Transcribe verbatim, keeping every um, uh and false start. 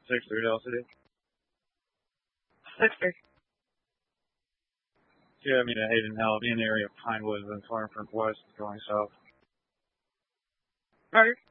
six three L City. six three. Yeah, I mean, at Hayden Hell, in the area of Pinewoods and Stormfront West going south. Roger.